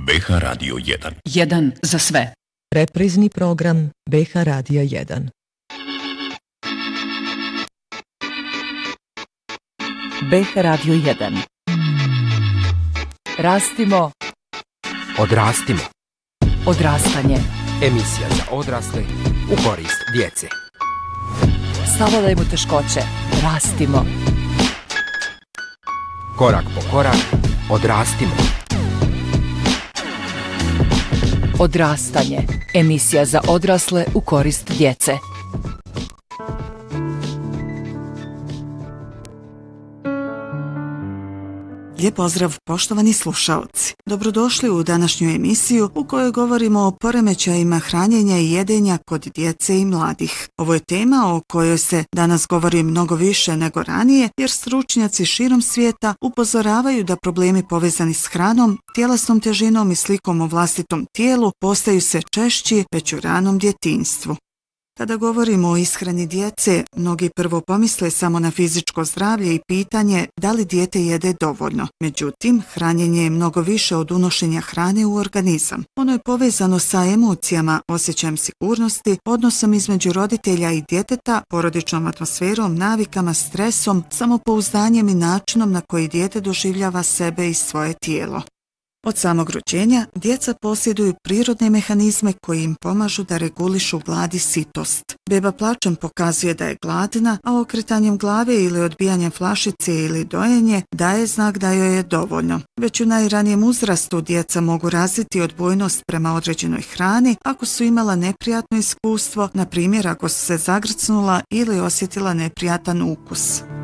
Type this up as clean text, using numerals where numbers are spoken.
BH Radio 1. 1 za sve. Reprizni program BH Radija 1. BH Radio 1. Rastimo. Odrastimo. Odrastanje. Emisija za odrasle u korist djece. Savladajmo teškoće. Rastimo. Korak po korak. Odrastimo. Odrastanje. Emisija za odrasle u korist djece. Lijep pozdrav poštovani slušaoci. Dobrodošli u današnju emisiju u kojoj govorimo o poremećajima hranjenja i jedenja kod djece i mladih. Ovo je tema o kojoj se danas govori mnogo više nego ranije, jer stručnjaci širom svijeta upozoravaju da problemi povezani s hranom, tjelesnom težinom i slikom o vlastitom tijelu postaju sve češći već u ranom djetinjstvu. Kada govorimo o ishrani djece, mnogi prvo pomisle samo na fizičko zdravlje i pitanje da li dijete jede dovoljno. Međutim, hranjenje je mnogo više od unošenja hrane u organizam. Ono je povezano sa emocijama, osjećajem sigurnosti, odnosom između roditelja i djeteta, porodičnom atmosferom, navikama, stresom, samopouzdanjem i načinom na koji dijete doživljava sebe i svoje tijelo. Od samog rođenja, djeca posjeduju prirodne mehanizme koji im pomažu da regulišu glad i sitost. Beba plačem pokazuje da je gladna, a okretanjem glave ili odbijanjem flašice ili dojenje daje znak da joj je dovoljno. Već u najranijem uzrastu djeca mogu razviti odbojnost prema određenoj hrani ako su imala neprijatno iskustvo, na primjer ako su se zagrcnula ili osjetila neprijatan ukus.